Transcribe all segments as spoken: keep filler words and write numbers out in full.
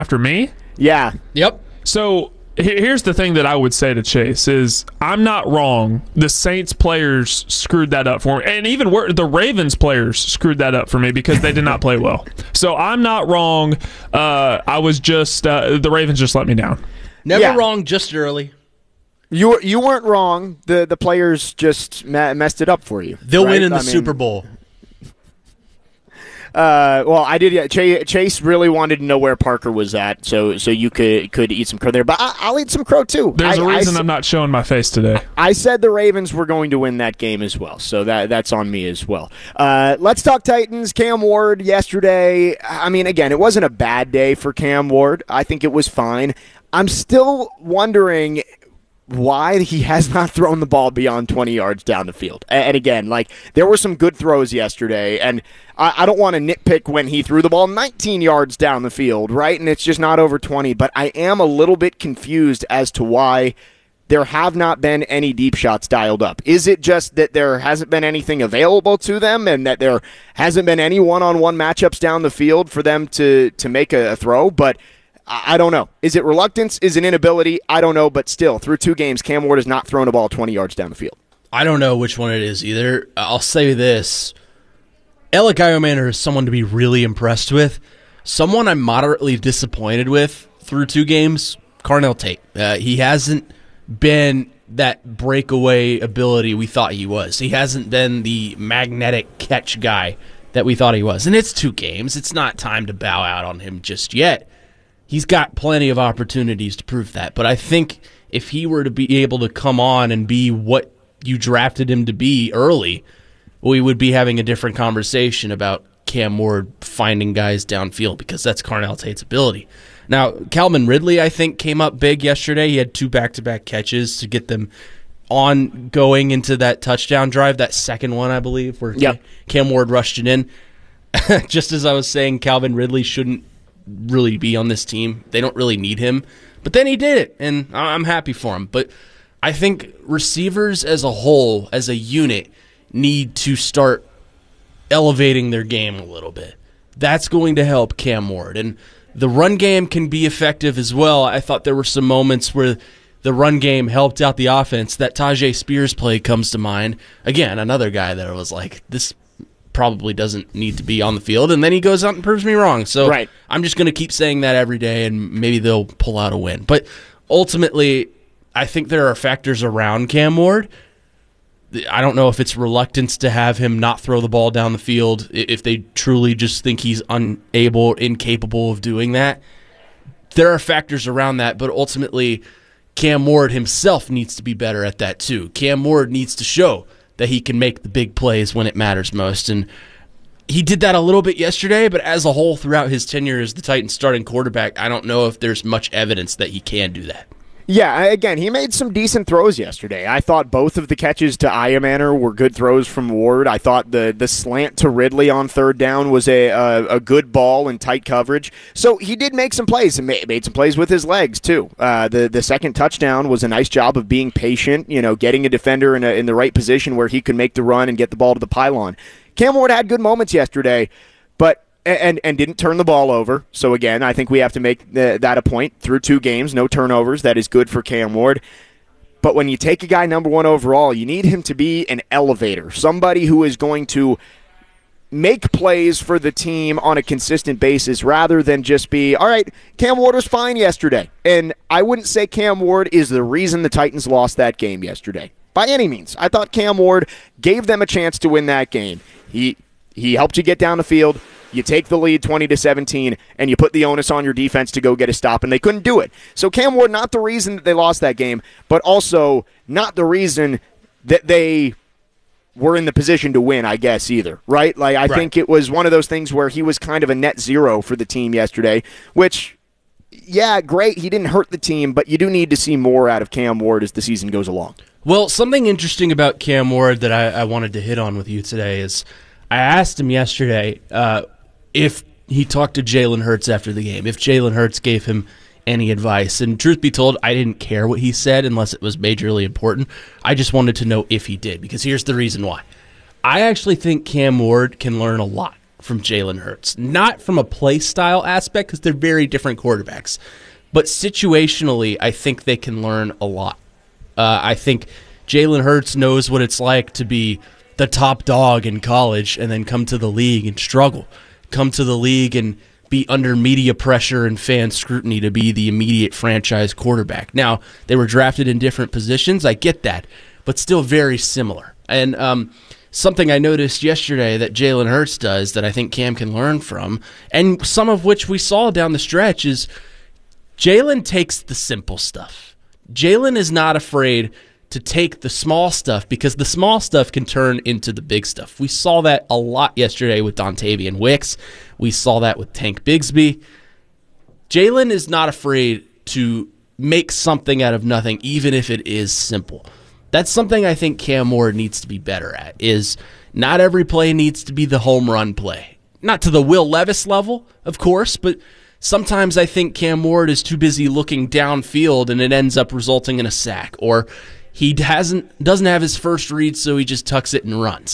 After me? Yeah. Yep. So here's the thing that I would say to Chase is I'm not wrong. The Saints players screwed that up for me. And even wor- the Ravens players screwed that up for me because they did not play well. So I'm not wrong. Uh, I was just uh, – the Ravens just let me down. Never Yeah. wrong, just early. You you weren't wrong. The the players just me- messed it up for you. They'll right? win in the I mean, Super Bowl. Uh, well, I did. Yeah, Chase, Chase really wanted to know where Parker was at, so so you could could eat some crow there. But I, I'll eat some crow too. There's I, a reason I, I'm not showing my face today. I said the Ravens were going to win that game as well, so that that's on me as well. Uh, let's talk Titans. Cam Ward yesterday. I mean, again, it wasn't a bad day for Cam Ward. I think it was fine. I'm still wondering why he has not thrown the ball beyond twenty yards down the field. And again, like, there were some good throws yesterday, and I, I don't want to nitpick when he threw the ball nineteen yards down the field, right? And it's just not over twenty, but I am a little bit confused as to why there have not been any deep shots dialed up. Is it just that there hasn't been anything available to them and that there hasn't been any one-on-one matchups down the field for them to, to make a, a throw? But I don't know. Is it reluctance? Is it inability? I don't know, but still, through two games, Cam Ward has not thrown a ball twenty yards down the field. I don't know which one it is either. I'll say this. Alec Iomander is someone to be really impressed with. Someone I'm moderately disappointed with through two games, Carnell Tate. Uh, he hasn't been that breakaway ability we thought he was. He hasn't been the magnetic catch guy that we thought he was. And it's two games. It's not time to bow out on him just yet. He's got plenty of opportunities to prove that. But I think if he were to be able to come on and be what you drafted him to be early, we would be having a different conversation about Cam Ward finding guys downfield because that's Carnell Tate's ability. Now, Calvin Ridley, I think, came up big yesterday. He had two back-to-back catches to get them on going into that touchdown drive, that second one, I believe, where Yep. Cam Ward rushed it in. Just as I was saying, Calvin Ridley shouldn't really be on this team. They don't really need him. But then he did it, and I'm happy for him. But I think receivers as a whole, as a unit, need to start elevating their game a little bit. That's going to help Cam Ward. And the run game can be effective as well. I thought there were some moments where the run game helped out the offense. That Tajay Spears play comes to mind. Again, another guy that I was like, this probably doesn't need to be on the field, and then he goes out and proves me wrong. So right. I'm just going to keep saying that every day, and maybe they'll pull out a win. But ultimately, I think there are factors around Cam Ward. I don't know if it's reluctance to have him not throw the ball down the field, if they truly just think he's unable, incapable of doing that. There are factors around that, but ultimately, Cam Ward himself needs to be better at that too. Cam Ward needs to show that he can make the big plays when it matters most. And he did that a little bit yesterday, but as a whole throughout his tenure as the Titans starting quarterback, I don't know if there's much evidence that he can do that. Yeah, again, he made some decent throws yesterday. I thought both of the catches to Iomander were good throws from Ward. I thought the the slant to Ridley on third down was a a, a good ball in tight coverage. So he did make some plays and made, made some plays with his legs too. Uh, the the second touchdown was a nice job of being patient, you know, getting a defender in a, in the right position where he could make the run and get the ball to the pylon. Cam Ward had good moments yesterday, but And and didn't turn the ball over. So, again, I think we have to make the, that a point. Through two games, no turnovers. That is good for Cam Ward. But when you take a guy number one overall, you need him to be an elevator, somebody who is going to make plays for the team on a consistent basis rather than just be, all right, Cam Ward was fine yesterday. And I wouldn't say Cam Ward is the reason the Titans lost that game yesterday, by any means. I thought Cam Ward gave them a chance to win that game. He he helped you get down the field. You take the lead twenty to seventeen, and you put the onus on your defense to go get a stop, and they couldn't do it. So Cam Ward, not the reason that they lost that game, but also not the reason that they were in the position to win, I guess, either, right? Like I right. think it was one of those things where he was kind of a net zero for the team yesterday, which, yeah, great, he didn't hurt the team, but you do need to see more out of Cam Ward as the season goes along. Well, something interesting about Cam Ward that I, I wanted to hit on with you today is I asked him yesterday uh, if he talked to Jalen Hurts after the game, if Jalen Hurts gave him any advice. And truth be told, I didn't care what he said unless it was majorly important. I just wanted to know if he did, because here's the reason why. I actually think Cam Ward can learn a lot from Jalen Hurts. Not from a play style aspect, because they're very different quarterbacks. But situationally, I think they can learn a lot. Uh, I think Jalen Hurts knows what it's like to be the top dog in college and then come to the league and struggle. Come to the league and be under media pressure and fan scrutiny to be the immediate franchise quarterback. Now, they were drafted in different positions. I get that, but still very similar. And um, something I noticed yesterday that Jalen Hurts does that I think Cam can learn from, and some of which we saw down the stretch, is Jalen takes the simple stuff. Jalen is not afraid to take the small stuff, because the small stuff can turn into the big stuff. We saw that a lot yesterday with Dontavian Wicks. We saw that with Tank Bigsby. Jalen is not afraid to make something out of nothing, even if it is simple. That's something I think Cam Ward needs to be better at, is not every play needs to be the home run play. Not to the Will Levis level, of course, but sometimes I think Cam Ward is too busy looking downfield and it ends up resulting in a sack, or he hasn't doesn't have his first read, so he just tucks it and runs.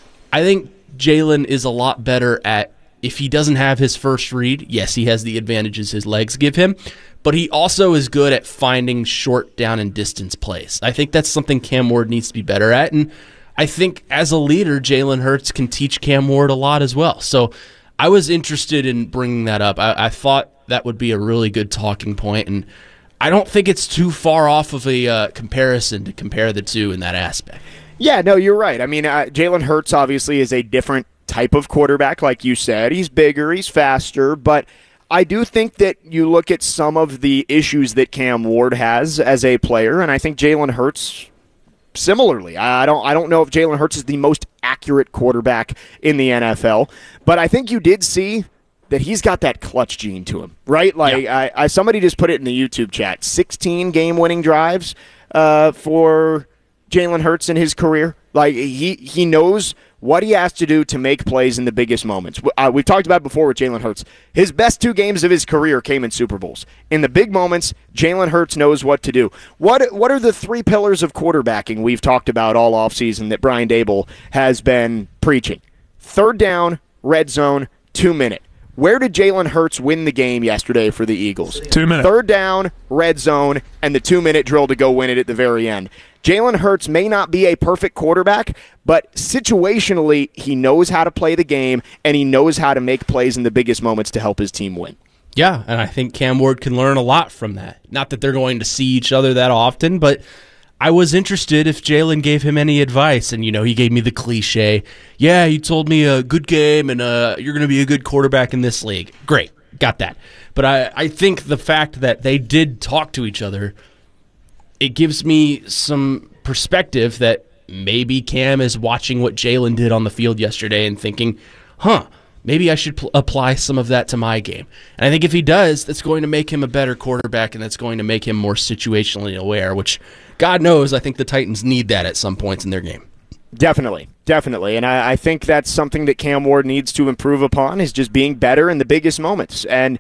I think Jalen is a lot better at, if he doesn't have his first read, yes, he has the advantages his legs give him, but he also is good at finding short down and distance plays. I think that's something Cam Ward needs to be better at, and I think as a leader, Jalen Hurts can teach Cam Ward a lot as well. So I was interested in bringing that up. I, I thought that would be a really good talking point, and I don't think it's too far off of a uh, comparison to compare the two in that aspect. Yeah, no, you're right. I mean, uh, Jalen Hurts obviously is a different type of quarterback, like you said. He's bigger, he's faster, but I do think that you look at some of the issues that Cam Ward has as a player, and I think Jalen Hurts similarly. I don't I don't know if Jalen Hurts is the most accurate quarterback in the N F L, but I think you did see that he's got that clutch gene to him, right? Like yeah. I, I, somebody just put it in the YouTube chat: sixteen game-winning drives uh, for Jalen Hurts in his career. Like he he knows what he has to do to make plays in the biggest moments. Uh, we've talked about it before with Jalen Hurts. His best two games of his career came in Super Bowls. In the big moments, Jalen Hurts knows what to do. What what are the three pillars of quarterbacking we've talked about all offseason that Brian Daboll has been preaching? Third down, red zone, two-minute. Where did Jalen Hurts win the game yesterday for the Eagles? Two minutes. Third down, red zone, and the two-minute drill to go win it at the very end. Jalen Hurts may not be a perfect quarterback, but situationally, he knows how to play the game, and he knows how to make plays in the biggest moments to help his team win. Yeah, and I think Cam Ward can learn a lot from that. Not that they're going to see each other that often, but I was interested if Jalen gave him any advice, and, you know, he gave me the cliche, yeah, he told me a good game, and uh, you're going to be a good quarterback in this league. Great, got that. But I, I think the fact that they did talk to each other, it gives me some perspective that maybe Cam is watching what Jalen did on the field yesterday and thinking, huh, maybe I should pl- apply some of that to my game. And I think if he does, that's going to make him a better quarterback, and that's going to make him more situationally aware, which God knows I think the Titans need that at some points in their game. Definitely, definitely. And I, I think that's something that Cam Ward needs to improve upon, is just being better in the biggest moments. And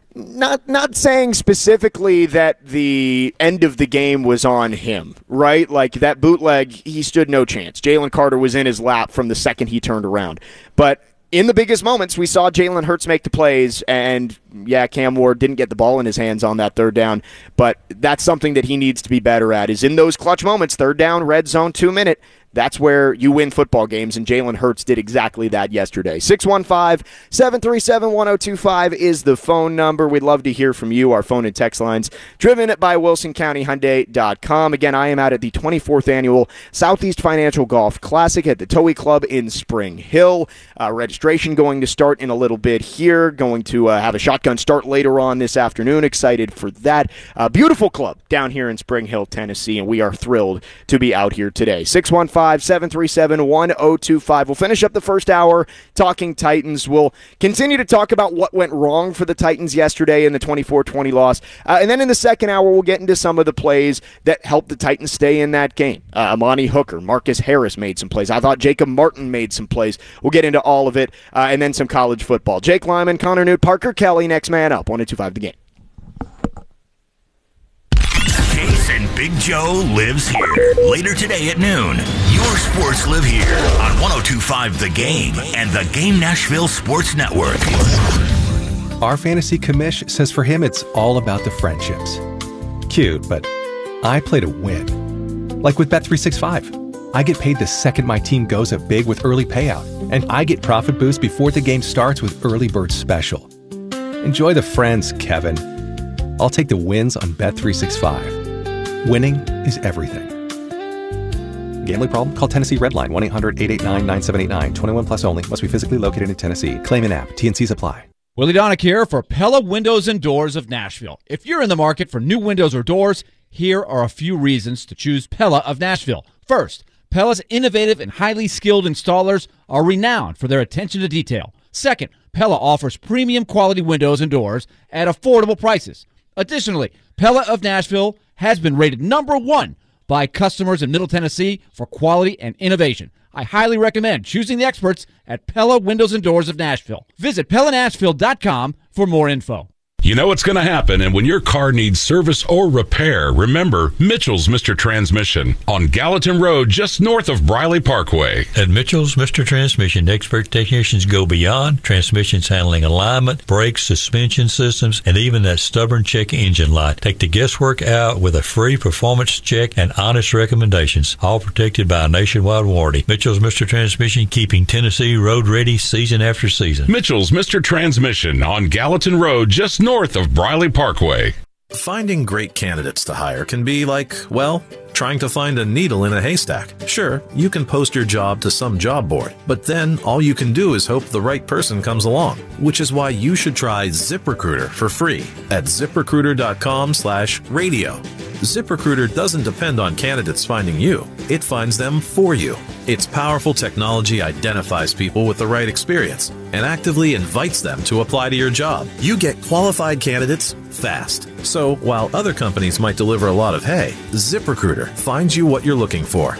Not not saying specifically that the end of the game was on him, right? Like that bootleg, he stood no chance. Jalen Carter was in his lap from the second he turned around. But in the biggest moments, we saw Jalen Hurts make the plays, and yeah, Cam Ward didn't get the ball in his hands on that third down, but that's something that he needs to be better at, is in those clutch moments, third down, red zone, two-minute, that's where you win football games, and Jalen Hurts did exactly that yesterday. six one five, seven three seven, one oh two five is the phone number. We'd love to hear from you. Our phone and text lines driven by Wilson County Hyundai dot com. Again, I am out at the twenty-fourth Annual Southeast Financial Golf Classic at the Towie Club in Spring Hill. Uh, registration going to start in a little bit here. Going to uh, have a shotgun start later on this afternoon. Excited for that. Uh, beautiful club down here in Spring Hill, Tennessee, and we are thrilled to be out here today. six one five, seven three seven, one oh two five. We'll finish up the first hour talking Titans. We'll continue to talk about what went wrong for the Titans yesterday in the twenty-four twenty loss. Uh, and then in the second hour, we'll get into some of the plays that helped the Titans stay in that game. Uh, Amani Hooker, Marcus Harris made some plays. I thought Jacob Martin made some plays. We'll get into all of it, uh, and then some college football. Jake Lyman, Connor Newt, Parker Kelly, next man up. one oh two five The Game. Chase and Big Joe lives here. Later today at noon. Your sports live here on one oh two point five The Game and the Game Nashville Sports Network. Our fantasy commish says for him it's all about the friendships. Cute, but I play to win. Like with Bet three sixty-five. I get paid the second my team goes up big with early payout, and I get profit boost before the game starts with Early Bird Special. Enjoy the friends, Kevin. I'll take the wins on Bet three sixty-five. Winning is everything. Gambling problem? Call Tennessee Redline, one eight hundred eight eight nine nine seven eight nine. twenty-one plus only. Must be physically located in Tennessee. Claim an app. T N Cs apply. Willie Donick here for Pella Windows and Doors of Nashville. If you're in the market for new windows or doors, here are a few reasons to choose Pella of Nashville. First, Pella's innovative and highly skilled installers are renowned for their attention to detail. Second, Pella offers premium quality windows and doors at affordable prices. Additionally, Pella of Nashville has been rated number one by customers in Middle Tennessee for quality and innovation. I highly recommend choosing the experts at Pella Windows and Doors of Nashville. Visit Pella Nashville dot com for more info. You know what's going to happen, and when your car needs service or repair, remember Mitchell's Mister Transmission on Gallatin Road, just north of Briley Parkway. At Mitchell's Mister Transmission, expert technicians go beyond transmissions handling alignment, brakes, suspension systems, and even that stubborn check engine light. Take the guesswork out with a free performance check and honest recommendations, all protected by a nationwide warranty. Mitchell's Mister Transmission, keeping Tennessee road ready season after season. Mitchell's Mister Transmission on Gallatin Road, just north north of Briley Parkway. Finding great candidates to hire can be like, well, trying to find a needle in a haystack. Sure, you can post your job to some job board, but then all you can do is hope the right person comes along, which is why you should try ZipRecruiter for free at ZipRecruiter.com slash radio. ZipRecruiter doesn't depend on candidates finding you. It finds them for you. Its powerful technology identifies people with the right experience and actively invites them to apply to your job. You get qualified candidates fast. So while other companies might deliver a lot of hay, ZipRecruiter finds you what you're looking for.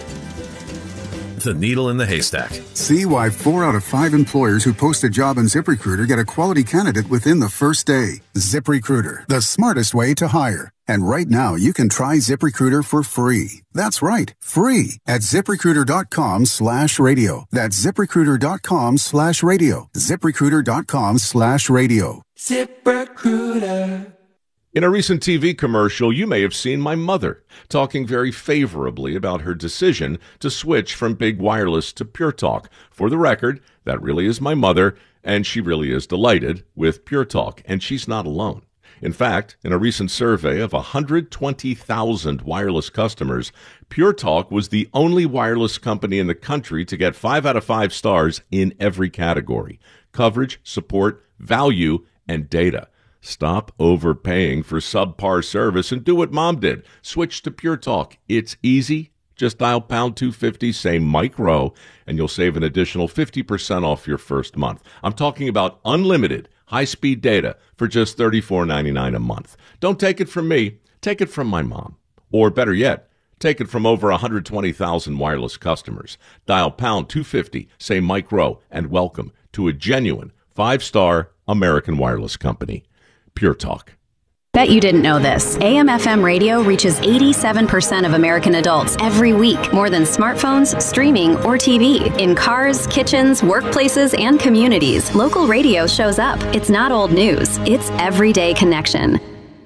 The needle in the haystack. See why four out of five employers who post a job on ZipRecruiter get a quality candidate within the first day. ZipRecruiter, the smartest way to hire. And right now, you can try ZipRecruiter for free. That's right, free at ZipRecruiter.com slash radio. That's ZipRecruiter.com slash radio. ZipRecruiter.com slash radio. ZipRecruiter. In a recent T V commercial, you may have seen my mother talking very favorably about her decision to switch from Big Wireless to Pure Talk. For the record, that really is my mother, and she really is delighted with Pure Talk, and she's not alone. In fact, in a recent survey of one hundred twenty thousand wireless customers, Pure Talk was the only wireless company in the country to get five out of five stars in every category: coverage, support, value, and data. Stop overpaying for subpar service and do what Mom did. Switch to Pure Talk. It's easy. Just dial pound two fifty, say Mike Rowe, and you'll save an additional fifty percent off your first month. I'm talking about unlimited high-speed data for just thirty-four ninety-nine a month. Don't take it from me. Take it from my mom. Or better yet, take it from over one hundred twenty thousand wireless customers. Dial pound two fifty, say Mike Rowe, and welcome to a genuine five-star American wireless company. Pure Talk. Bet you didn't know this. A M F M radio reaches eighty-seven percent of American adults every week, more than smartphones, streaming, or T V. In cars, kitchens, workplaces, and communities, local radio shows up. It's not old news. It's everyday connection.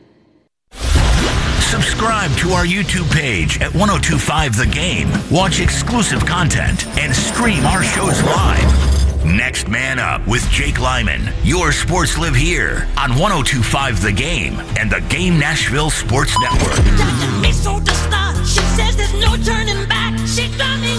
Subscribe to our YouTube page at one oh two point five The Game. Watch exclusive content and stream our shows live. Next Man Up with Jake Lyman. Your sports live here on one oh two point five The Game and the Game Nashville Sports Network. She says there's no turning back. She's driving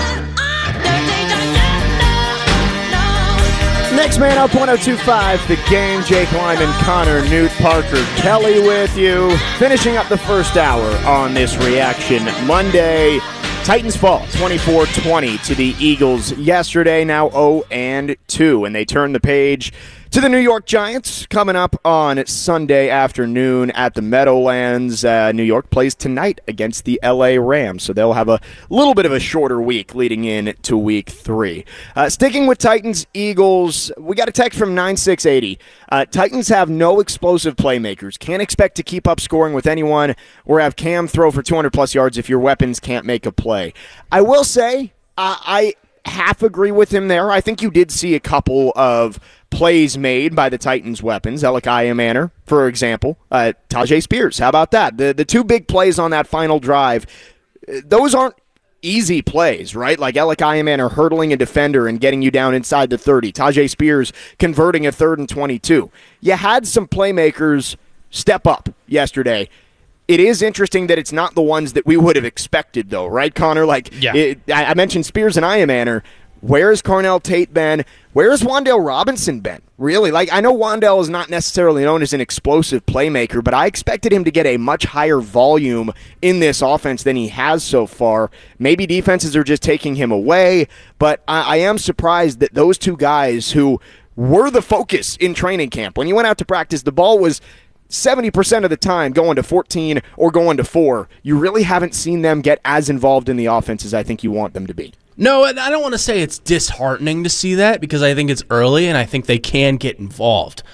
Next Man Up, one oh two point five The Game. Jake Lyman, Connor, Newt, Parker, Kelly with you. Finishing up the first hour on this Reaction Monday. Titans fall twenty-four twenty to the Eagles yesterday, now oh and two, and they turn the page To the New York Giants, coming up on Sunday afternoon at the Meadowlands. Uh, New York plays tonight against the L A Rams, so they'll have a little bit of a shorter week leading in to week three. Uh, sticking with Titans, Eagles, we got a text from nine six eight zero. Uh, Titans have no explosive playmakers. Can't expect to keep up scoring with anyone or have Cam throw for two hundred plus yards if your weapons can't make a play. I will say, uh, I half agree with him there. I think you did see a couple of plays made by the Titans' weapons. Alec Iamaner, for example. Uh, Tajay Spears, how about that? The the two big plays on that final drive, those aren't easy plays, right? Like Alec Iamaner hurdling a defender and getting you down inside the thirty. Tajay Spears converting a third and twenty-two. You had some playmakers step up yesterday. It is interesting that it's not the ones that we would have expected, though, right, Connor? Like, yeah. it, I, I mentioned Spears and Iamaner. Where's Carnell Tate been? Where's Wan'Dale Robinson been? Really? Like, I know Wan'Dale is not necessarily known as an explosive playmaker, but I expected him to get a much higher volume in this offense than he has so far. Maybe defenses are just taking him away, but I, I am surprised that those two guys who were the focus in training camp, when you went out to practice, the ball was seventy percent of the time going to fourteen or going to four. You really haven't seen them get as involved in the offense as I think you want them to be. No, I don't want to say it's disheartening to see that because I think it's early and I think they can get involved.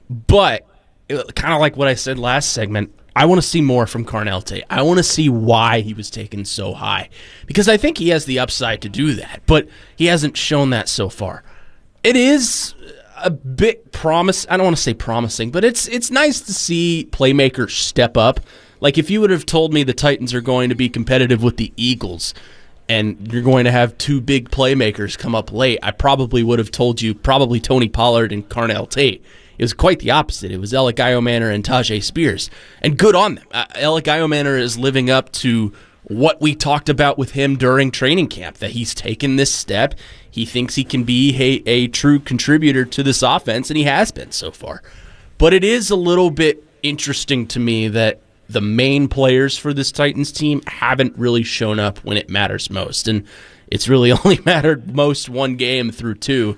But kind of like what I said last segment, I want to see more from Carnell Tate. I want to see why he was taken so high because I think he has the upside to do that, but he hasn't shown that so far. It is a bit promise. I don't want to say promising, but it's it's nice to see playmakers step up. Like if you would have told me the Titans are going to be competitive with the Eagles and you're going to have two big playmakers come up late, I probably would have told you probably Tony Pollard and Carnell Tate. It was quite the opposite. It was Alec Iamaner and Tajay Spears. And good on them. Uh, Alec Iamaner is living up to what we talked about with him during training camp, that he's taken this step. He thinks he can be a, a true contributor to this offense, and he has been so far. But it is a little bit interesting to me that the main players for this Titans team haven't really shown up when it matters most. And it's really only mattered most one game through two.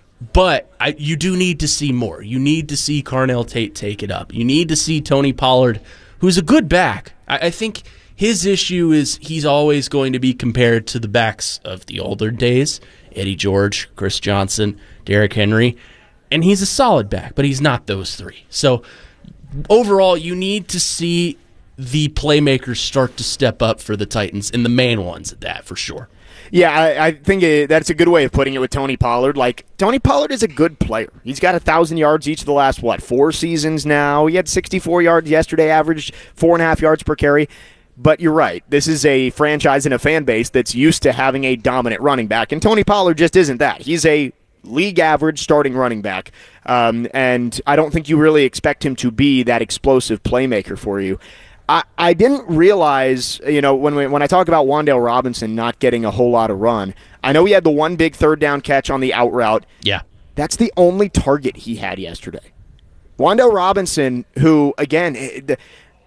But I, you do need to see more. You need to see Carnell Tate take it up. You need to see Tony Pollard, who's a good back. I, I think his issue is he's always going to be compared to the backs of the older days, Eddie George, Chris Johnson, Derrick Henry. And he's a solid back, but he's not those three. So overall, you need to see the playmakers start to step up for the Titans, and the main ones at that, for sure. Yeah, I, I think it, that's a good way of putting it with Tony Pollard. Like, Tony Pollard is a good player. He's got one thousand yards each of the last, what, four seasons now? He had sixty-four yards yesterday, averaged four and a half yards per carry. But you're right. This is a franchise and a fan base that's used to having a dominant running back, and Tony Pollard just isn't that. He's a league average starting running back, um, and I don't think you really expect him to be that explosive playmaker for you. I, I didn't realize, you know, when we, when I talk about Wan'Dale Robinson not getting a whole lot of run, I know he had the one big third down catch on the out route. Yeah. That's the only target he had yesterday. Wan'Dale Robinson, who, again, the,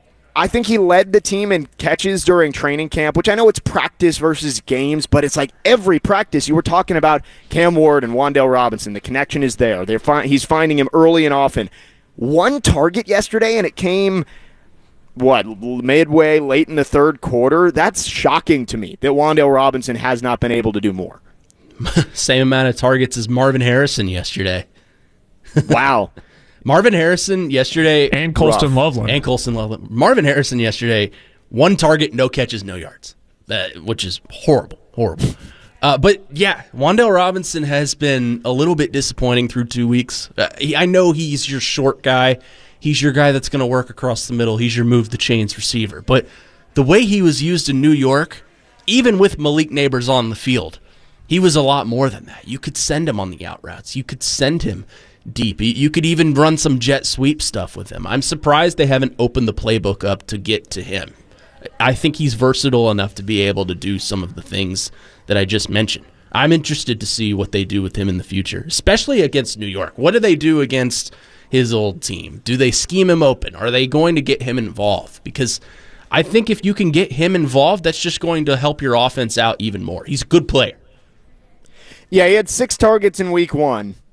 I think he led the team in catches during training camp, which I know it's practice versus games, but it's like every practice you were talking about Cam Ward and Wan'Dale Robinson. The connection is there. They're fi- he's finding him early and often. One target yesterday, and it came, what, midway, late in the third quarter? That's shocking to me that Wan'Dale Robinson has not been able to do more. Same amount of targets as Marvin Harrison yesterday. Wow. Marvin Harrison yesterday. And Colston rough. Loveland. And Colston Loveland. Marvin Harrison yesterday, one target, no catches, no yards, that, which is horrible, horrible. Uh, but, yeah, Wan'Dale Robinson has been a little bit disappointing through two weeks. Uh, he, I know he's your short guy. He's your guy that's going to work across the middle. He's your move-the-chains receiver. But the way he was used in New York, even with Malik Neighbors on the field, he was a lot more than that. You could send him on the out routes. You could send him deep. You could even run some jet sweep stuff with him. I'm surprised they haven't opened the playbook up to get to him. I think he's versatile enough to be able to do some of the things that I just mentioned. I'm interested to see what they do with him in the future, especially against New York. What do they do against his old team? Do they scheme him open? Are they going to get him involved? Because I think if you can get him involved, that's just going to help your offense out even more. He's a good player. Yeah, he had six targets in week one.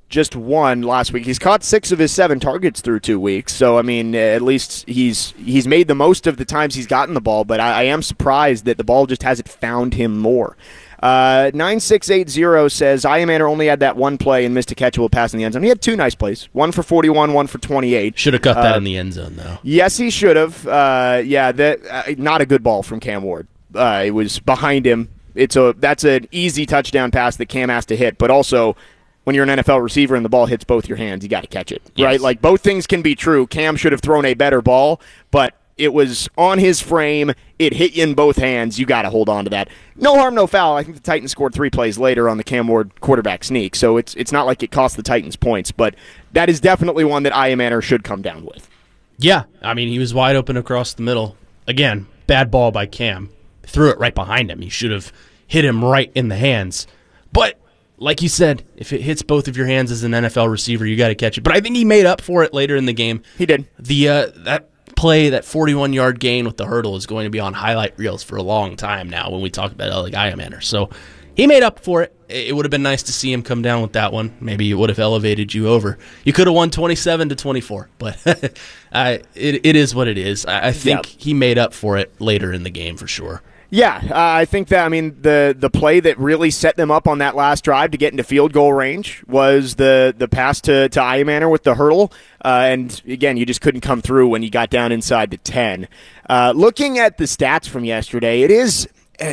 just one last week. He's caught six of his seven targets through two weeks. So, I mean, at least he's he's made the most of the times he's gotten the ball, but I, I am surprised that the ball just hasn't found him more. Uh, nine six eight zero says, Iamaner only had that one play and missed a catchable pass in the end zone. He had two nice plays, one for forty-one, one for twenty-eight. Should have cut that uh, in the end zone, though. Yes, he should have. Uh, yeah, that uh, not a good ball from Cam Ward. Uh, it was behind him. It's a That's an easy touchdown pass that Cam has to hit, but also when you're an N F L receiver and the ball hits both your hands, you got to catch it, yes. right? Like, both things can be true. Cam should have thrown a better ball, but it was on his frame. It hit you in both hands. You got to hold on to that. No harm, no foul. I think the Titans scored three plays later on the Cam Ward quarterback sneak, so it's it's not like it cost the Titans points, but that is definitely one that Iamaner should come down with. Yeah, I mean, he was wide open across the middle. Again, bad ball by Cam. Threw it right behind him. He should have hit him right in the hands. But like you said, if it hits both of your hands as an N F L receiver, you got to catch it. But I think he made up for it later in the game. He did. The uh, that play, that forty-one-yard gain with the hurdle is going to be on highlight reels for a long time now when we talk about Alec Iamaner. So he made up for it. It would have been nice to see him come down with that one. Maybe it would have elevated you over. You could have won twenty-seven to twenty-four, but uh, it it is what it is. I, I think yeah. he made up for it later in the game for sure. Yeah, uh, I think that, I mean, the the play that really set them up on that last drive to get into field goal range was the, the pass to, to Iamaner with the hurdle. Uh, and, again, you just couldn't come through when you got down inside the ten. Uh, looking at the stats from yesterday, it is uh,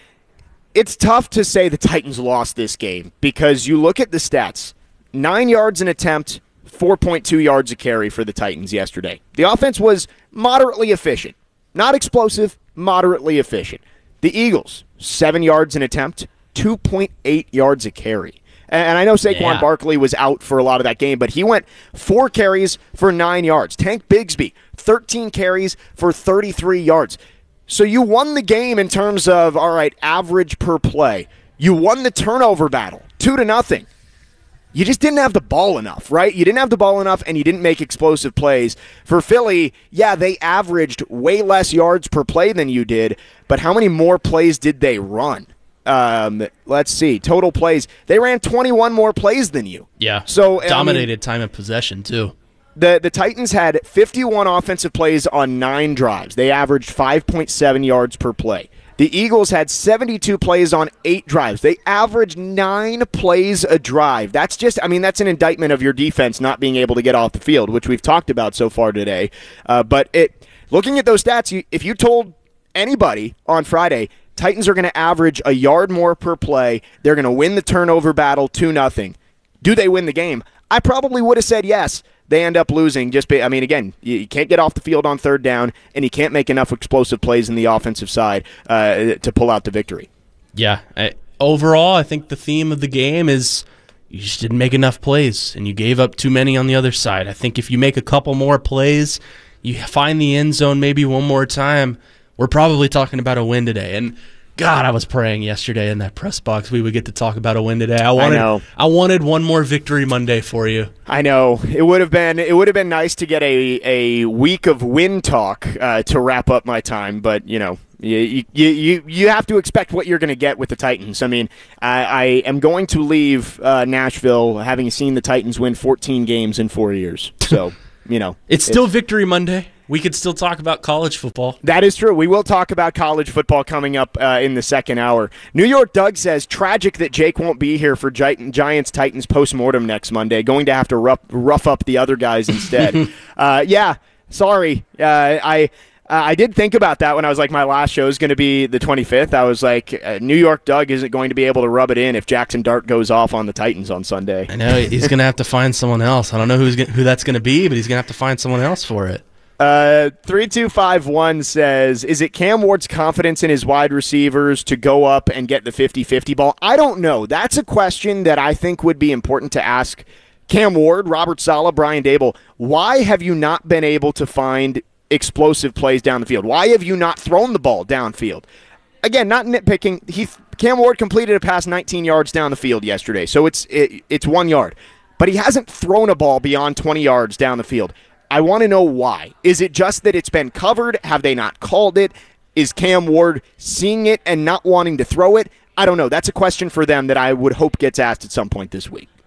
it's tough to say the Titans lost this game because you look at the stats. Nine yards an attempt, four point two yards a carry for the Titans yesterday. The offense was moderately efficient. Not explosive, moderately efficient. The Eagles, seven yards an attempt, two point eight yards a carry. And I know Saquon yeah. Barkley was out for a lot of that game, but he went four carries for nine yards. Tank Bigsby, thirteen carries for thirty-three yards. So you won the game in terms of, all right, average per play. You won the turnover battle, two to nothing. You just didn't have the ball enough, right? You didn't have the ball enough, and you didn't make explosive plays. For Philly, yeah, they averaged way less yards per play than you did, but how many more plays did they run? Um, let's see. Total plays. They ran twenty-one more plays than you. Yeah. So dominated I mean, time of possession, too. The, the Titans had fifty-one offensive plays on nine drives. They averaged five point seven yards per play. The Eagles had seventy-two plays on eight drives. They averaged nine plays a drive. That's just, I mean, that's an indictment of your defense not being able to get off the field, which we've talked about so far today. Uh, but it, looking at those stats, you, if you told anybody on Friday, Titans are going to average a yard more per play, they're going to win the turnover battle two nothing. Do they win the game? I probably would have said yes. They end up losing. Just, be, I mean, again, you, you can't get off the field on third down, and you can't make enough explosive plays in the offensive side uh, to pull out the victory. Yeah. I, overall, I think the theme of the game is you just didn't make enough plays, and you gave up too many on the other side. I think if you make a couple more plays, you find the end zone maybe one more time, we're probably talking about a win today. And God, I was praying yesterday in that press box we would get to talk about a win today. I wanted, I know. I wanted one more victory Monday for you. I know it would have been it would have been nice to get a, a week of win talk uh, to wrap up my time, but you know you you you, you have to expect what you're going to get with the Titans. I mean, I, I am going to leave uh, Nashville having seen the Titans win fourteen games in four years. So you know it's still Victory Monday. We could still talk about college football. That is true. We will talk about college football coming up uh, in the second hour. New York Doug says, tragic that Jake won't be here for Gi- Giants-Titans postmortem next Monday. Going to have to rough, rough up the other guys instead. uh, yeah, sorry. Uh, I uh, I did think about that when I was like, my last show is going to be the twenty-fifth. I was like, uh, New York Doug isn't going to be able to rub it in if Jackson Dart goes off on the Titans on Sunday. I know. He's going to have to find someone else. I don't know who's who that's going to be, but he's going to have to find someone else for it. Uh, three two five one says, is it Cam Ward's confidence in his wide receivers to go up and get the fifty-fifty ball? I don't know. That's a question that I think would be important to ask Cam Ward, Robert Saleh, Brian Daboll. Why have you not been able to find explosive plays down the field? Why have you not thrown the ball downfield? Again, not nitpicking. He Cam Ward completed a pass nineteen yards down the field yesterday, so it's it, it's one yard. But he hasn't thrown a ball beyond twenty yards down the field. I want to know why. Is it just that it's been covered? Have they not called it? Is Cam Ward seeing it and not wanting to throw it? I don't know. That's a question for them that I would hope gets asked at some point this week.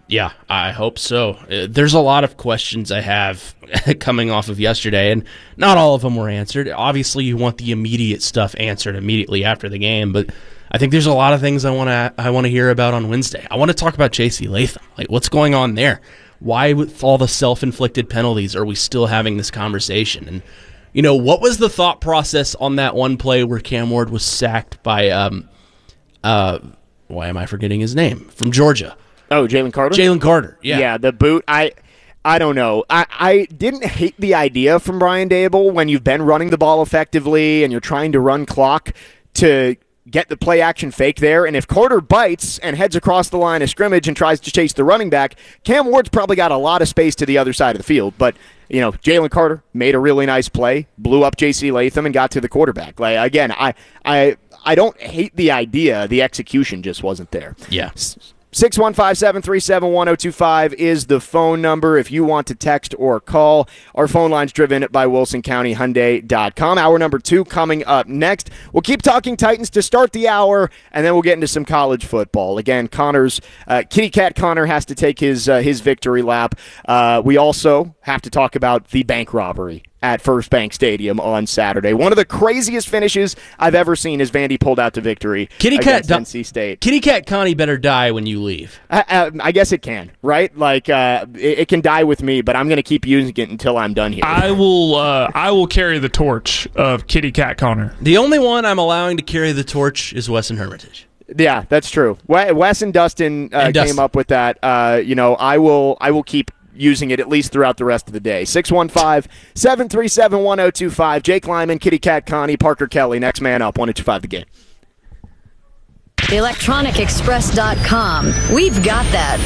Yeah, I hope so. Uh, There's a lot of questions I have coming off of yesterday, and not all of them were answered. Obviously, you want the immediate stuff answered immediately after the game, but I think there's a lot of things I want to I want to hear about on Wednesday. I want to talk about J C Latham. Like, what's going on there? Why, with all the self-inflicted penalties, are we still having this conversation? And, you know, what was the thought process on that one play where Cam Ward was sacked by, um, uh, why am I forgetting his name? From Georgia. Oh, Jalen Carter? Jalen Carter, yeah. Yeah, the boot. I I don't know. I, I didn't hate the idea from Brian Dable when you've been running the ball effectively and you're trying to run clock to get the play action fake there. And if Carter bites and heads across the line of scrimmage and tries to chase the running back, Cam Ward's probably got a lot of space to the other side of the field. But, you know, Jalen Carter made a really nice play, blew up J C Latham, and got to the quarterback. Like, again, I I I don't hate the idea. The execution just wasn't there. Yeah. six one five, seven three seven, one oh two five is the phone number if you want to text or call. Our phone line's driven by Wilson County Hyundai dot com. Hour number two coming up next. We'll keep talking Titans to start the hour, and then we'll get into some college football. Again, Connor's uh, Kitty Cat Connor has to take his uh, his victory lap. Uh, we also have to talk about the bank robbery at First Bank Stadium on Saturday. One of the craziest finishes I've ever seen as Vandy pulled out the victory Kitty against Cat N C State. Kitty Cat Connie better die when you leave. I, I, I guess it can, right? Like, uh, it, it can die with me, but I'm going to keep using it until I'm done here. I will uh, I will carry the torch of Kitty Cat Connor. The only one I'm allowing to carry the torch is Wesson Hermitage. Yeah, that's true. Wes and Dustin, uh, and Dustin came up with that. Uh, you know, I will I will keep using it at least throughout the rest of the day. six one five, seven three seven, one oh two five. Jake Lyman, Kitty Cat Connie, Parker Kelly. Next man up, one oh two five the game. electronic express dot com. We've got that.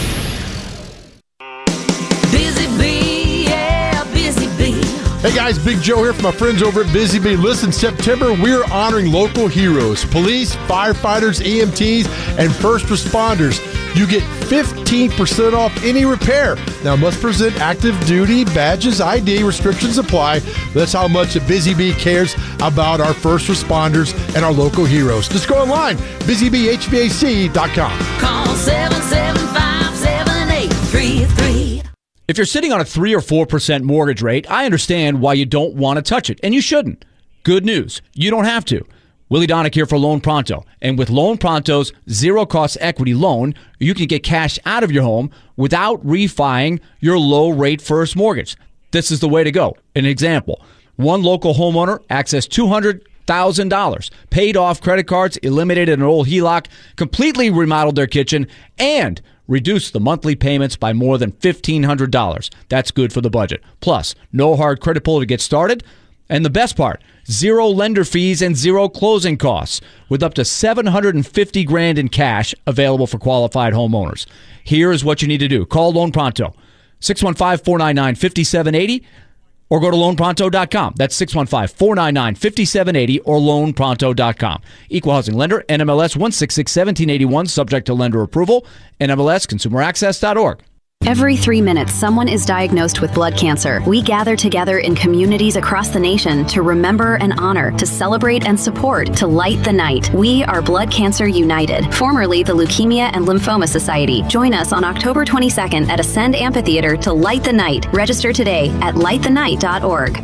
Busy Bee, yeah, Busy Bee. Hey guys, Big Joe here from my friends over at Busy Bee. Listen, September, we're honoring local heroes, police, firefighters, E M Ts, and first responders. You get fifteen percent off any repair. Now, must present active duty badges, I D, restrictions apply. That's how much Busy Bee cares about our first responders and our local heroes. Just go online, busy bee h v a c dot com. Call seven seven five, seven eight three three. If you're sitting on a three or four percent mortgage rate, I understand why you don't want to touch it, and you shouldn't. Good news, you don't have to. Willie Donick here for Loan Pronto. And with Loan Pronto's zero-cost equity loan, you can get cash out of your home without refining your low-rate first mortgage. This is the way to go. An example, one local homeowner accessed two hundred thousand dollars, paid off credit cards, eliminated an old H E L O C, completely remodeled their kitchen, and reduced the monthly payments by more than fifteen hundred dollars. That's good for the budget. Plus, no hard credit pull to get started. And the best part, zero lender fees and zero closing costs, with up to seven hundred fifty grand in cash available for qualified homeowners. Here is what you need to do. Call Loan Pronto, six one five, four nine nine, five seven eight zero, or go to loan pronto dot com. That's six one five, four nine nine, five seven eight zero or loan pronto dot com. Equal housing lender, N M L S one six six, one seven eight one, subject to lender approval, N M L S consumer access dot org. Every three minutes, someone is diagnosed with blood cancer. We gather together in communities across the nation to remember and honor, to celebrate and support, to light the night. We are Blood Cancer United, formerly the Leukemia and Lymphoma Society. Join us on October twenty-second at Ascend Amphitheater to light the night. Register today at light the night dot org.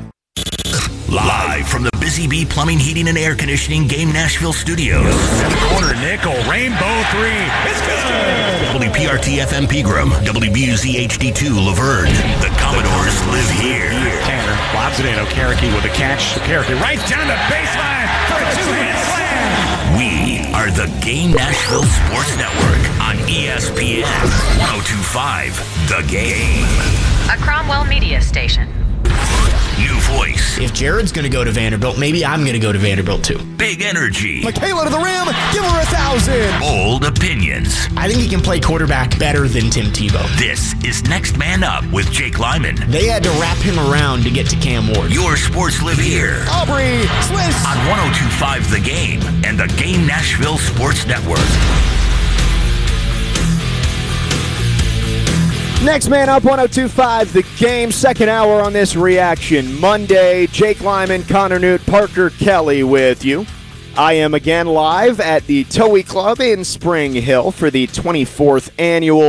Live from the Busy Bee Plumbing, Heating, and Air Conditioning Game Nashville Studios. In the corner, Nickel, Rainbow three. It's good. W P R T F M Pegram, W B U Z H D two Laverne. The Commodores live here. Tanner lobs it in. Okereke with a catch. Okereke right down the baseline for a two-hand slam. We are the Game Nashville Sports Network on E S P N one oh two point five The Game. A Cromwell media station. New voice. If Jared's going to go to Vanderbilt, maybe I'm going to go to Vanderbilt too. Big energy. Michaela to the rim. Give her a thousand. Bold opinions. I think he can play quarterback better than Tim Tebow. This is Next Man Up with Jake Lyman. They had to wrap him around to get to Cam Ward. Your sports live here. Aubrey Swiss. On one oh two point five The Game and the Game Nashville Sports Network. Next man up, one oh two point five The Game, second hour on this Reaction Monday. Jake Lyman, Connor Newt, Parker Kelly with you. I am again live at the Towie Club in Spring Hill for the twenty-fourth annual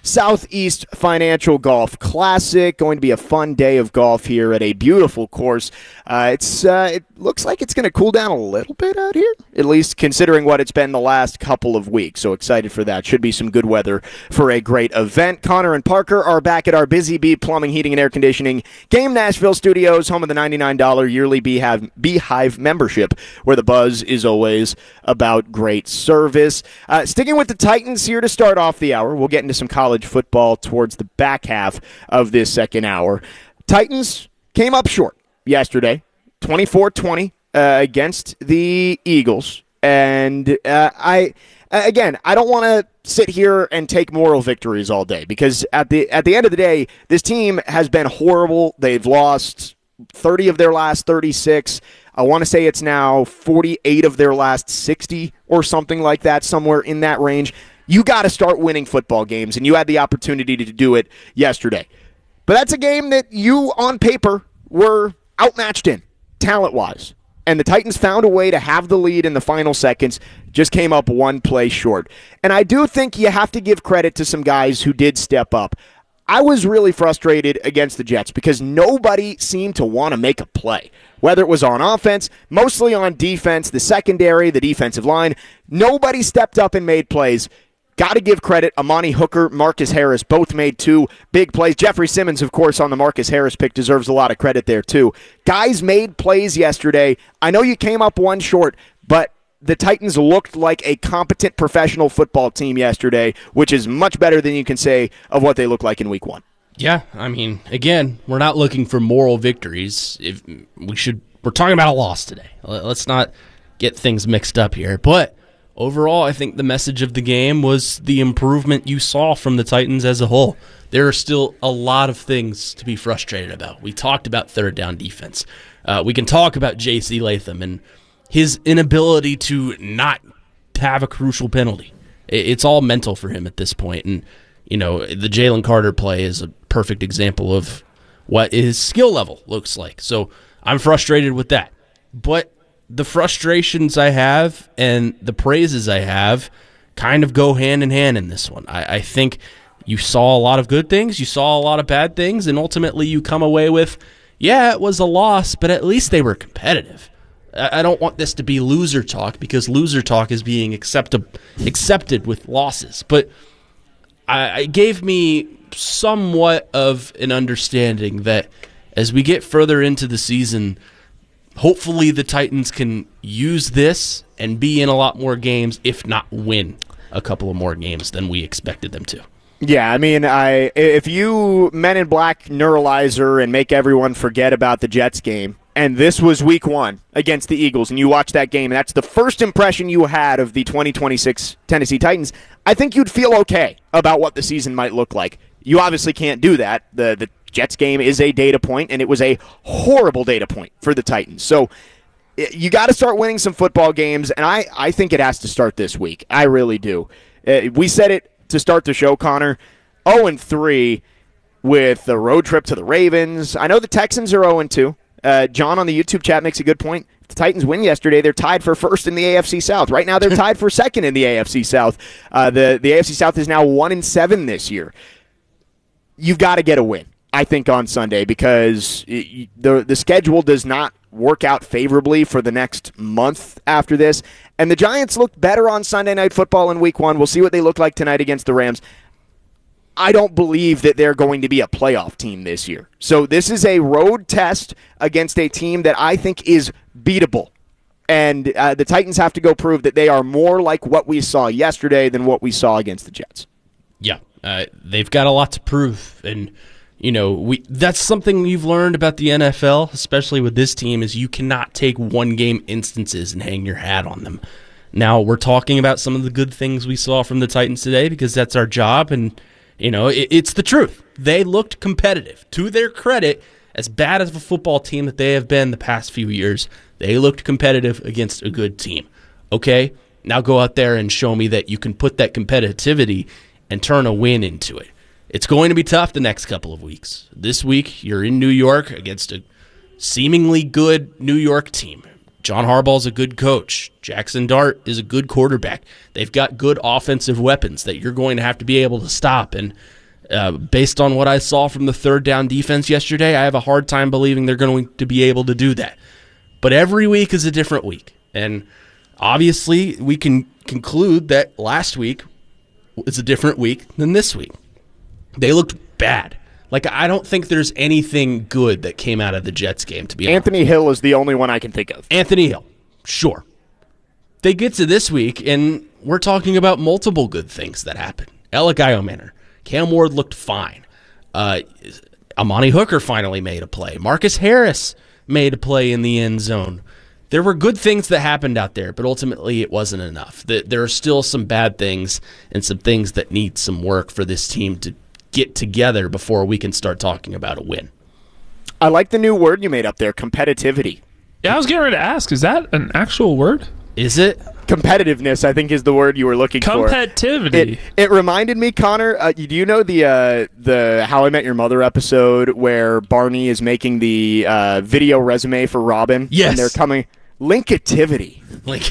Southeast Financial Golf Classic. Going to be a fun day of golf here at a beautiful course. Uh, it's uh, it looks like it's going to cool down a little bit out here, at least considering what it's been the last couple of weeks. So excited for that. Should be some good weather for a great event. Connor and Parker are back at our Busy Bee Plumbing, Heating, and Air Conditioning Game Nashville studios, home of the ninety-nine dollars yearly Beehive, Beehive membership, where the buzz is always about great service. Uh, sticking with the Titans here to start off the hour. We'll get into some college football towards the back half of this second hour. Titans came up short yesterday, twenty-four twenty uh, against the Eagles. And uh, I, again, I don't want to sit here and take moral victories all day, because at the at the end of the day, this team has been horrible. They've lost thirty of their last thirty-six. I want to say it's now forty-eight of their last sixty or something like that, somewhere in that range. You got to start winning football games, and you had the opportunity to do it yesterday. But that's a game that you, on paper, were outmatched in, talent-wise. And the Titans found a way to have the lead in the final seconds, just came up one play short. And I do think you have to give credit to some guys who did step up. I was really frustrated against the Jets because nobody seemed to want to make a play. Whether it was on offense, mostly on defense, the secondary, the defensive line, nobody stepped up and made plays. Got to give credit. Amani Hooker, Marcus Harris both made two big plays. Jeffrey Simmons, of course, on the Marcus Harris pick deserves a lot of credit there, too. Guys made plays yesterday. I know you came up one short, but the Titans looked like a competent professional football team yesterday, which is much better than you can say of what they look like in week one. Yeah, I mean, again, we're not looking for moral victories. If we should, we're talking about a loss today. Let's not get things mixed up here. But overall, I think the message of the game was the improvement you saw from the Titans as a whole. There are still a lot of things to be frustrated about. We talked about third down defense. Uh, we can talk about J C Latham and his inability to not have a crucial penalty. It's all mental for him at this point. And, you know, the Jalen Carter play is a perfect example of what his skill level looks like. So I'm frustrated with that. But the frustrations I have and the praises I have kind of go hand in hand in this one. I, I think you saw a lot of good things, you saw a lot of bad things, and ultimately you come away with, yeah, it was a loss, but at least they were competitive. I, I don't want this to be loser talk, because loser talk is being accept- accepted with losses. But I, it gave me somewhat of an understanding that as we get further into the season, hopefully the Titans can use this and be in a lot more games, if not win a couple of more games than we expected them to. Yeah, I mean, I if you Men in Black neuralizer and make everyone forget about the Jets game, and this was week one against the Eagles, and you watch that game, and that's the first impression you had of the twenty twenty-six Tennessee Titans, I think you'd feel okay about what the season might look like. You obviously can't do that. The the Jets game is a data point, and it was a horrible data point for the Titans. So you got to start winning some football games, and I, I think it has to start this week. I really do. Uh, we said it to start the show, Connor, oh and three with the road trip to the Ravens. I know the Texans are oh and two. Uh, John on the YouTube chat makes a good point. If the Titans win yesterday, they're tied for first in the A F C South. Right now they're tied for second in the A F C South. Uh, the, the A F C South is now one and seven this year. You've got to get a win, I think, on Sunday, because it, the the schedule does not work out favorably for the next month after this. And the Giants looked better on Sunday Night Football in week one. We'll see what they look like tonight against the Rams. I don't believe that they're going to be a playoff team this year. So this is a road test against a team that I think is beatable. And uh, the Titans have to go prove that they are more like what we saw yesterday than what we saw against the Jets. Yeah, uh, they've got a lot to prove. And, you know, we that's something you've learned about the N F L, especially with this team, is you cannot take one-game instances and hang your hat on them. Now, we're talking about some of the good things we saw from the Titans today because that's our job, and you know, it, it's the truth. They looked competitive. To their credit, as bad as a football team that they have been the past few years, they looked competitive against a good team. Okay? Now go out there and show me that you can put that competitivity and turn a win into it. It's going to be tough the next couple of weeks. This week, you're in New York against a seemingly good New York team. John Harbaugh's a good coach. Jackson Dart is a good quarterback. They've got good offensive weapons that you're going to have to be able to stop. And, Uh, based on what I saw from the third down defense yesterday, I have a hard time believing they're going to be able to do that. But every week is a different week. And obviously, we can conclude that last week is a different week than this week. They looked bad. Like, I don't think there's anything good that came out of the Jets game, to be honest. Anthony Hill is the only one I can think of. Anthony Hill, sure. They get to this week, and we're talking about multiple good things that happened. Alec Iomanner. Cam Ward looked fine. Uh, Amani Hooker finally made a play. Marcus Harris made a play in the end zone. There were good things that happened out there, but ultimately it wasn't enough. There are still some bad things and some things that need some work for this team to get together before we can start talking about a win. I like the new word you made up there, competitivity. Yeah, I was getting ready to ask, is that an actual word? Is it? Competitiveness, I think, is the word you were looking for. Competitivity. It, it reminded me, Connor, uh, do you know the uh, the How I Met Your Mother episode where Barney is making the uh, video resume for Robin? Yes. And they're coming... Linkativity. Like...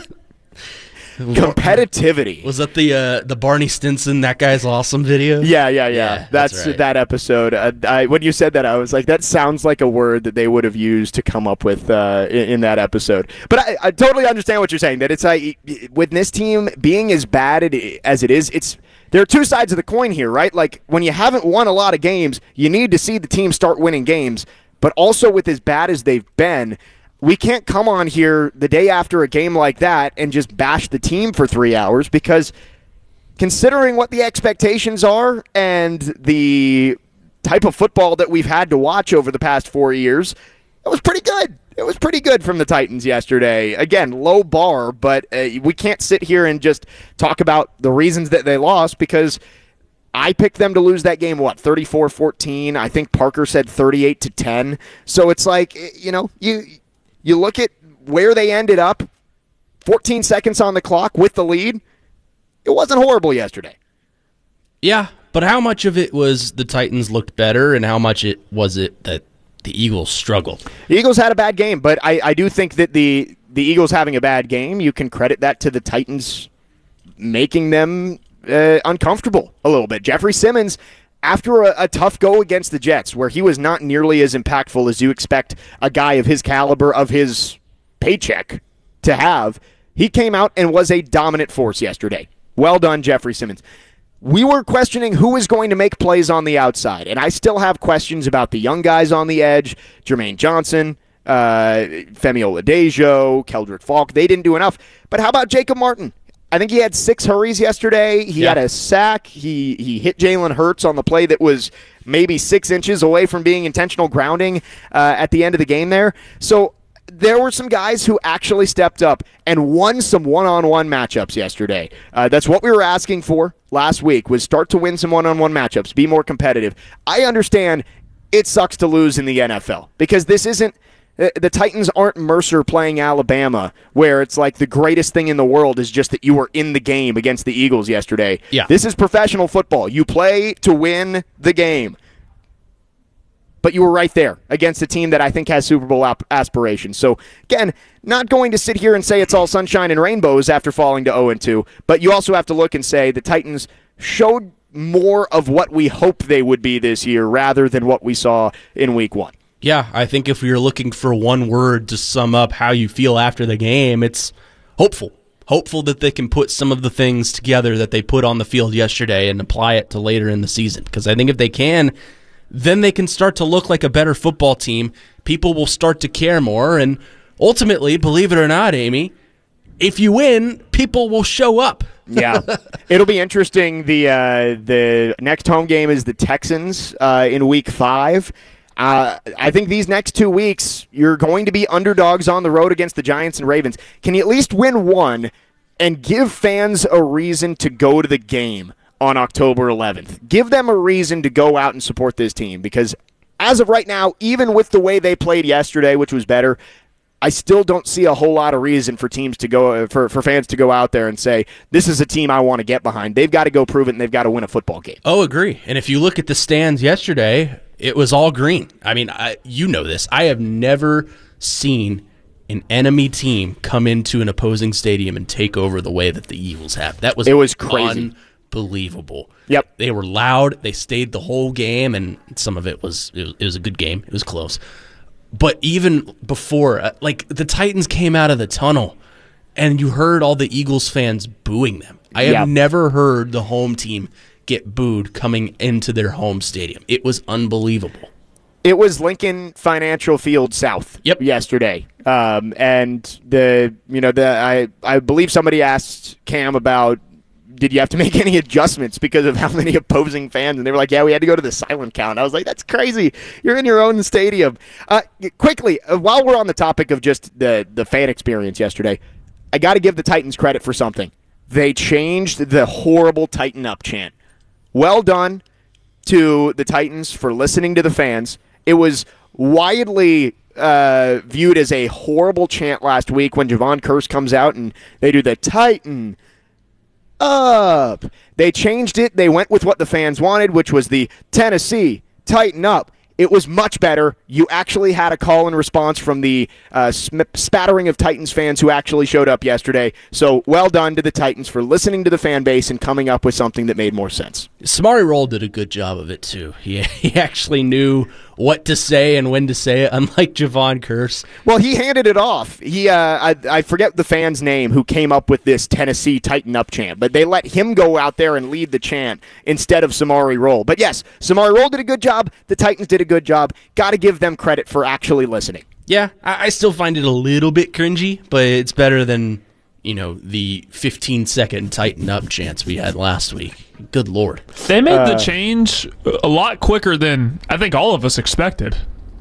Competitivity. Was that the uh, the Barney Stinson, That Guy's Awesome video? Yeah, yeah, yeah. yeah that's that's right. that episode. Uh, I, when you said that, I was like, that sounds like a word that they would have used to come up with uh, in, in that episode. But I, I totally understand what you're saying, that it's like, with this team being as bad as it is, it's there are two sides of the coin here, right? Like, when you haven't won a lot of games, you need to see the team start winning games. But also, with as bad as they've been, we can't come on here the day after a game like that and just bash the team for three hours because considering what the expectations are and the type of football that we've had to watch over the past four years, it was pretty good. It was pretty good from the Titans yesterday. Again, low bar, but uh, we can't sit here and just talk about the reasons that they lost because I picked them to lose that game, what, thirty-four fourteen? I think Parker said thirty-eight to ten. So it's like, you know, you... You look at where they ended up, fourteen seconds on the clock with the lead. It wasn't horrible yesterday. Yeah, but how much of it was the Titans looked better and how much it was it that the Eagles struggled? The Eagles had a bad game, but I, I do think that the, the Eagles having a bad game, you can credit that to the Titans making them uh, uncomfortable a little bit. Jeffrey Simmons, after a, a tough go against the Jets, where he was not nearly as impactful as you expect a guy of his caliber, of his paycheck, to have, he came out and was a dominant force yesterday. Well done, Jeffrey Simmons. We were questioning who is going to make plays on the outside, and I still have questions about the young guys on the edge, Jermaine Johnson, uh, Femi Oladejo, Keldrick Falk. They didn't do enough. But how about Jacob Martin? I think he had six hurries yesterday. He yeah. had a sack. He he hit Jalen Hurts on the play that was maybe six inches away from being intentional grounding uh, at the end of the game there. So there were some guys who actually stepped up and won some one-on-one matchups yesterday. Uh, that's what we were asking for last week, was start to win some one-on-one matchups, be more competitive. I understand it sucks to lose in the N F L because this isn't the Titans aren't Mercer playing Alabama, where it's like the greatest thing in the world is just that you were in the game against the Eagles yesterday. Yeah. This is professional football. You play to win the game. But you were right there against a team that I think has Super Bowl ap- aspirations. So, again, not going to sit here and say it's all sunshine and rainbows after falling to oh and two, but you also have to look and say the Titans showed more of what we hope they would be this year rather than what we saw in week one. Yeah, I think if you're looking for one word to sum up how you feel after the game, it's hopeful. Hopeful that they can put some of the things together that they put on the field yesterday and apply it to later in the season. Because I think if they can, then they can start to look like a better football team. People will start to care more. And ultimately, believe it or not, Amy, if you win, people will show up. Yeah, it'll be interesting. The uh, the next home game is the Texans uh, in week five. Uh, I think these next two weeks, you're going to be underdogs on the road against the Giants and Ravens. Can you at least win one and give fans a reason to go to the game on October eleventh? Give them a reason to go out and support this team, because as of right now, even with the way they played yesterday, which was better, I still don't see a whole lot of reason for teams to go for, for fans to go out there and say, this is a team I want to get behind. They've got to go prove it, and they've got to win a football game. Oh, agree. And if you look at the stands yesterday, it was all green. I mean, I, you know this. I have never seen an enemy team come into an opposing stadium and take over the way that the Eagles have. That was it was crazy. unbelievable. Yep. They were loud. They stayed the whole game, and some of it was it was, it was a good game. It was close. But even before, uh, like, the Titans came out of the tunnel, and you heard all the Eagles fans booing them. I have Yep. never heard the home team get booed coming into their home stadium. It was unbelievable. It was Lincoln Financial Field South yep. yesterday. Um, and the you know the I, I believe somebody asked Cam about, did you have to make any adjustments because of how many opposing fans? And they were like, yeah, we had to go to the silent count. I was like, that's crazy. You're in your own stadium. Uh, quickly, uh, while we're on the topic of just the, the fan experience yesterday, I got to give the Titans credit for something. They changed the horrible Tighten Up chant. Well done to the Titans for listening to the fans. It was widely uh, viewed as a horrible chant last week when Javon Curse comes out and they do the Tighten Up. They changed it. They went with what the fans wanted, which was the Tennessee Tighten Up. It was much better. You actually had a call and response from the uh, sm- spattering of Titans fans who actually showed up yesterday. So well done to the Titans for listening to the fan base and coming up with something that made more sense. Samari Roll did a good job of it, too. He, he actually knew what to say and when to say it, unlike Javon Curse. Well, he handed it off. He, uh, I, I forget the fan's name who came up with this Tennessee Tighten Up chant, but they let him go out there and lead the chant instead of Samari Roll. But yes, Samari Roll did a good job. The Titans did a good job. Got to give them credit for actually listening. Yeah, I, I still find it a little bit cringy, but it's better than, you know, the fifteen-second Tighten Up chants we had last week. Good Lord. They made Uh, the change a lot quicker than I think all of us expected.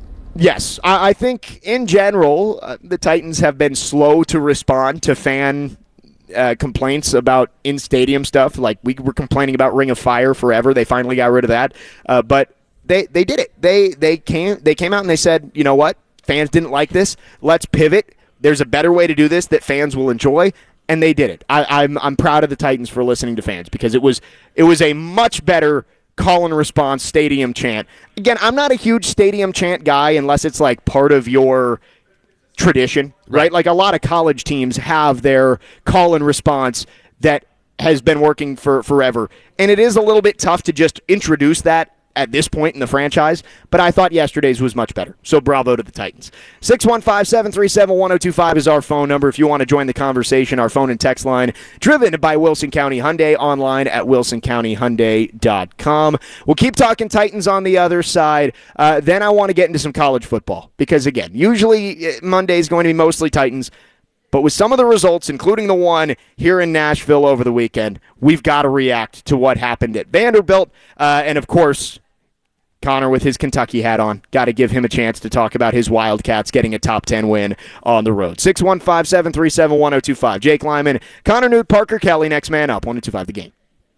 Yes, I, I think in general, uh, the Titans have been slow to respond to fan uh, complaints about in-stadium stuff. Like, we were complaining about Ring of Fire forever. They finally got rid of that. Uh, but they, they did it. They, they, came, they came out and they said, you know what? Fans didn't like this. Let's pivot. There's a better way to do this that fans will enjoy. And they did it. I, I'm I'm proud of the Titans for listening to fans because it was it was a much better call and response stadium chant. Again, I'm not a huge stadium chant guy unless it's like part of your tradition, right? right? Like a lot of college teams have their call and response that has been working for forever. And it is a little bit tough to just introduce that at this point in the franchise, but I thought yesterday's was much better. So bravo to the Titans. six one five, seven three seven, one oh two five is our phone number if you want to join the conversation. Our phone and text line driven by Wilson County Hyundai, online at wilson county hyundai dot com. We'll keep talking Titans on the other side. Uh, then I want to get into some college football because, again, usually Monday is going to be mostly Titans. But with some of the results, including the one here in Nashville over the weekend, we've got to react to what happened at Vanderbilt. Uh, and, of course, Connor with his Kentucky hat on. Got to give him a chance to talk about his Wildcats getting a top ten win on the road. six one five, seven three seven, one oh two five. Jake Lyman, Connor Newt, Parker Kelly, next man up. one oh two five the game.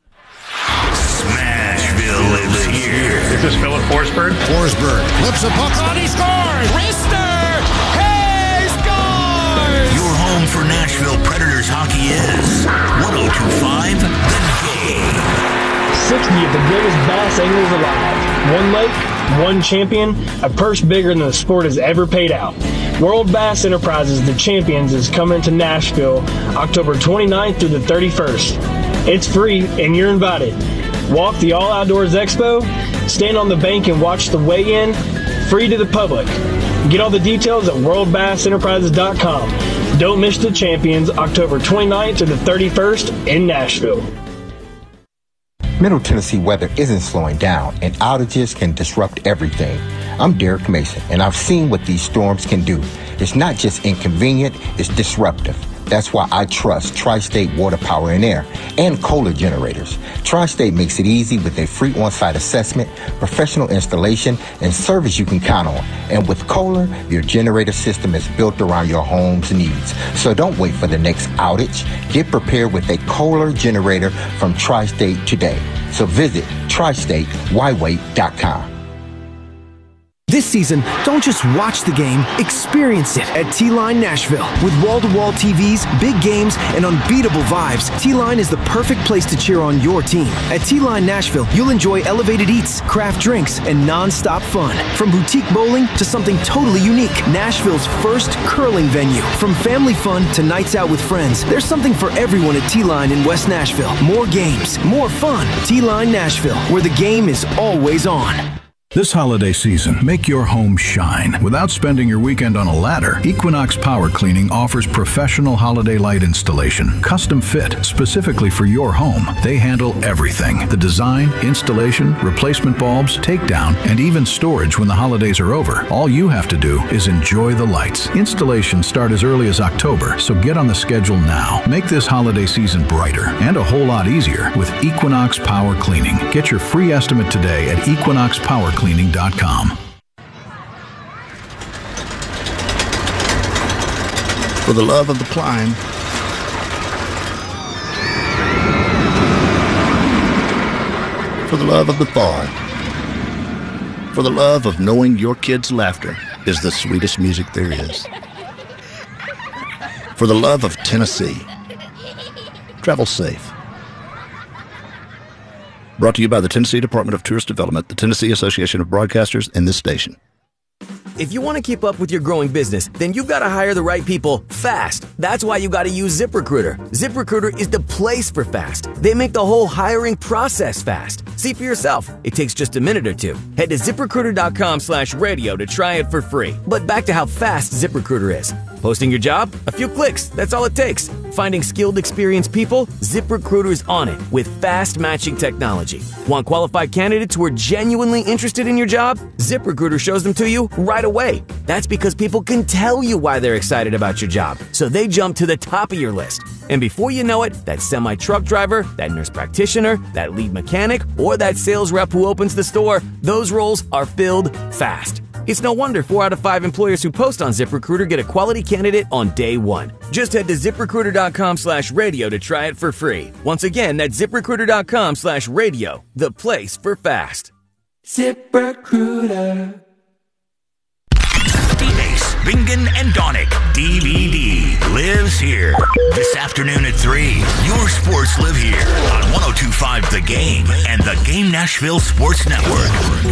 Smashville lives here. Is this Philip Forsberg? Forsberg flips a puck on, he scores! Rister! He scores! Your home for Nashville Predators hockey is one oh two five the game. sixty of the biggest bass anglers alive. One lake, one champion, a purse bigger than the sport has ever paid out. World Bass Enterprises, the Champions, is coming to Nashville October twenty-ninth through the thirty-first. It's free and you're invited. Walk the All Outdoors Expo, stand on the bank and watch the weigh-in, free to the public. Get all the details at world bass enterprises dot com. Don't miss the Champions October twenty-ninth to the thirty-first in Nashville. Middle Tennessee weather isn't slowing down, and outages can disrupt everything. I'm Derek Mason, and I've seen what these storms can do. It's not just inconvenient, it's disruptive. That's why I trust Tri-State Water Power and Air and Kohler generators. Tri-State makes it easy with a free on-site assessment, professional installation, and service you can count on. And with Kohler, your generator system is built around your home's needs. So don't wait for the next outage. Get prepared with a Kohler generator from Tri-State today. So visit tri state y wait dot com. This season, don't just watch the game, experience it at T-Line Nashville. With wall-to-wall T Vs, big games, and unbeatable vibes, T-Line is the perfect place to cheer on your team. At T-Line Nashville, you'll enjoy elevated eats, craft drinks, and non-stop fun. From boutique bowling to something totally unique, Nashville's first curling venue. From family fun to nights out with friends, there's something for everyone at T-Line in West Nashville. More games, more fun. T-Line Nashville, where the game is always on. This holiday season, make your home shine. Without spending your weekend on a ladder, Equinox Power Cleaning offers professional holiday light installation, custom fit, specifically for your home. They handle everything: the design, installation, replacement bulbs, takedown, and even storage when the holidays are over. All you have to do is enjoy the lights. Installations start as early as October, so get on the schedule now. Make this holiday season brighter and a whole lot easier with Equinox Power Cleaning. Get your free estimate today at equinox power cleaning dot com. For the love of the climb, for the love of the fall, for the love of knowing your kids' laughter is the sweetest music there is, for the love of Tennessee. Travel safe. Brought to you by the Tennessee Department of Tourist Development, the Tennessee Association of Broadcasters, and this station. If you want to keep up with your growing business, then you've got to hire the right people fast. That's why you got to use ZipRecruiter. ZipRecruiter is the place for fast. They make the whole hiring process fast. See for yourself. It takes just a minute or two. Head to ZipRecruiter.com slash radio to try it for free. But back to how fast ZipRecruiter is. Posting your job? A few clicks. That's all it takes. Finding skilled, experienced people? ZipRecruiter is on it with fast matching technology. Want qualified candidates who are genuinely interested in your job? ZipRecruiter shows them to you right away. That's because people can tell you why they're excited about your job, so they jump to the top of your list. And before you know it, that semi-truck driver, that nurse practitioner, that lead mechanic, or that sales rep who opens the store, those roles are filled fast. It's no wonder four out of five employers who post on ZipRecruiter get a quality candidate on day one. Just head to ZipRecruiter.com slash radio to try it for free. Once again, that's ZipRecruiter.com slash radio, the place for fast. ZipRecruiter. D-Base, Bingen, and Donick, D V D, lives here. This afternoon at three, your sports live here on one oh two point five The Game and the Game Nashville Sports Network.